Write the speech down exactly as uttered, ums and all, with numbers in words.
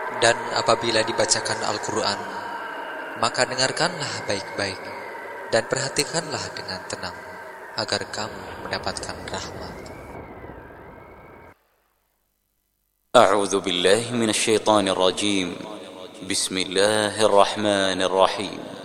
Dan apabila dibacakan Al-Quran, maka dengarkanlah baik-baik dan perhatikanlah dengan tenang, agar kamu mendapatkan rahmat. A'udzu billahi minasy syaithanir rajim. Bismillahirrahmanirrahim.